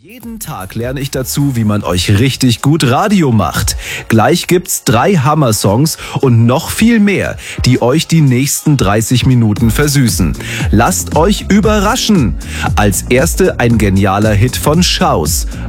Jeden Tag lerne ich dazu, wie man euch richtig gut Radio macht. Gleich gibt's 3 Hammer-Songs und noch viel mehr, die euch die nächsten 30 Minuten versüßen. Lasst euch überraschen. Als erste ein genialer Hit von Schaus.